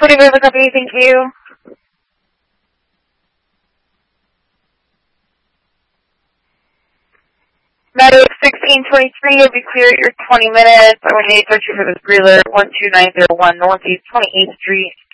Putting over the company, thank you. Medic 1623, you'll be clear at your 20 minutes. I want you to search for this Breeler 12901 Northeast 28th Street.